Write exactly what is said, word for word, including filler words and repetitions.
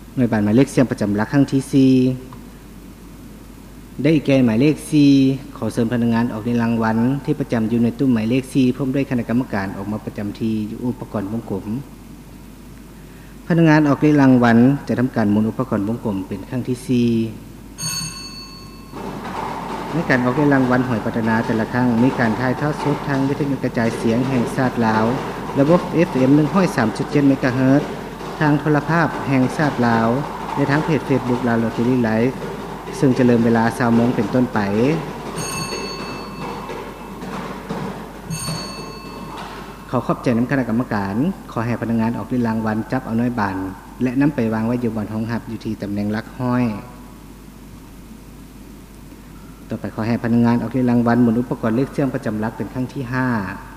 หน่วยบานหมายเลขเสียงประจำหลักครั้งที่สี่ได้แก่หมายเลขสี่ขอเชิญพนักงานออกในรางวัลที่ประจำอยู่ในตู้หมายเลขสี่พร้อมด้วยคณะกรรมการออกมาประจำที่อุปกรณ์วงกลมพนักงานออกในรางวัลจะทำการหมุนอุปกรณ์วงกลมเป็นครั้งที่สี่ในการออกในรางวัลหอยพัฒนาแต่ละครั้งมีการถ่ายทอดสดทางวิทยุกระจายเสียงแห่งชาติลาวระบบ เอฟ เอ็ม หนึ่งร้อยสามจุดเจ็ด เมกะเฮิรตซ์ทางโทรภาพแห่งชาติลาวในทางเพจ Facebook ลาวโรตารี่ไลฟ์ซึ่งจะเริ่มเวลา ยี่สิบ โมงเป็นต้นไปขอขอบใจน้ำคณะกรรมการขอให้พนักงานออกในรางวัลจับเอาน้อยบานและนำไปวางไว้อยู่บนห้องหับอยู่ที่ตำแหน่งลักห้อยต่อไปขอให้พนักงานออกในรางวัลหมุนอุปกรณ์เลขเสียงประจำหลักเป็นครั้งที่ห้า